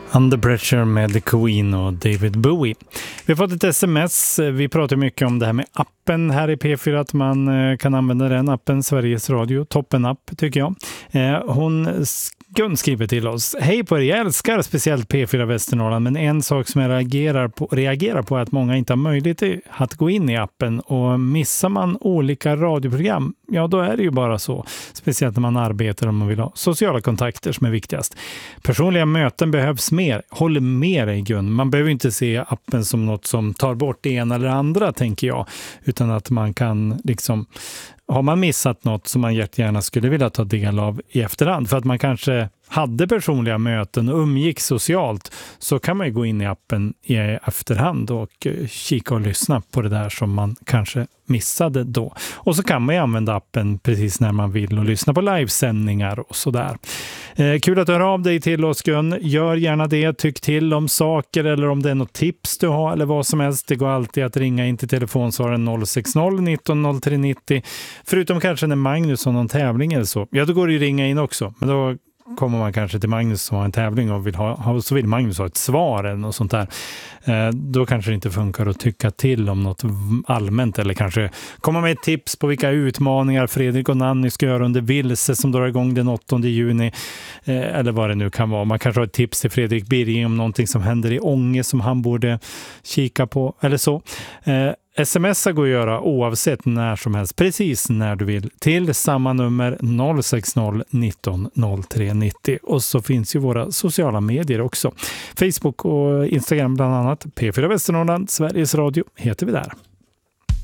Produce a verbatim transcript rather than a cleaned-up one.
Under Pressure med Queen och David Bowie. Vi har fått ett sms. Vi pratar mycket om det här med appen här i P fyra. Att man kan använda den appen, Sveriges Radio. Toppen app tycker jag. Hon Gun skriver till oss. Hej på er, jag älskar speciellt P fyra Västernorrland. Men en sak som jag reagerar på, reagerar på är att många inte har möjlighet att gå in i appen. Och missar man olika radioprogram, ja då är det ju bara så. Speciellt när man arbetar och man vill ha sociala kontakter som är viktigast. Personliga möten behövs mer. Håller med dig Gun. Man behöver inte se appen som något som tar bort det ena eller andra tänker jag. Utan att man kan liksom... Har man missat något som man jättegärna skulle vilja ta del av i efterhand för att man kanske hade personliga möten och umgick socialt, så kan man ju gå in i appen i efterhand och kika och lyssna på det där som man kanske missade då. Och så kan man ju använda appen precis när man vill och lyssna på livesändningar och sådär. Eh, kul att du hör av dig till oss Gun. Gör gärna det. Tyck till om saker eller om det är något tips du har eller vad som helst. Det går alltid att ringa in till telefonsvaren noll sex noll nitton noll tre nittio. Förutom kanske när Magnus har någon tävling eller så. Ja, då går det ju ringa in också. Men då kommer man kanske till Magnus som har en tävling och vill ha, så vill Magnus ha ett svar eller något sånt där. Eh, då kanske det inte funkar att tycka till om något allmänt eller kanske komma med ett tips på vilka utmaningar Fredrik och Nanny ska göra under Vilse som drar igång den åttonde juni eh, eller vad det nu kan vara. Man kanske har ett tips till Fredrik Birging om någonting som händer i Ånge som han borde kika på eller så. Eh, Smsa går att göra oavsett när som helst, precis när du vill, till samma nummer noll sex noll nitton noll tre nittio. Och så finns ju våra sociala medier också. Facebook och Instagram bland annat. P fyra Västernorrland, Sveriges Radio heter vi där.